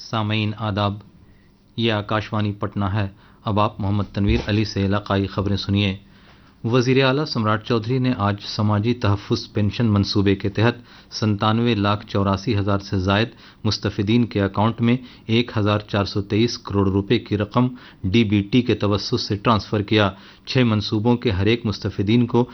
सामईन आदाब, ये आकाशवाणी पटना है। अब आप मोहम्मद तनवीर अली से इलाकाई खबरें सुनिए। वजीर आला सम्राट चौधरी ने आज समाजी तहफ़्फ़ुज़ पेंशन मंसूबे के तहत 97,84,000 से जायद मुस्तफ़िदीन के अकाउंट में 1,423 करोड़ रुपए की रकम डीबीटी के तवस्सुस से ट्रांसफ़र किया। 6 मंसूबों के हर एक मुस्तफ़िदीन को